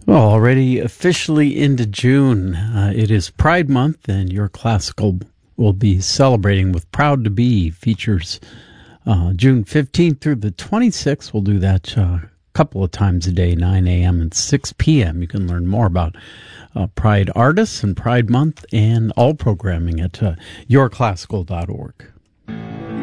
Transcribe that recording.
Well, already officially into June. It is Pride Month, and Your Classical will be celebrating with Proud to Be. Features June 15th through the 26th. We'll do that a couple of times a day, 9 a.m. and 6 p.m. You can learn more about Pride artists and Pride Month and all programming at yourclassical.org.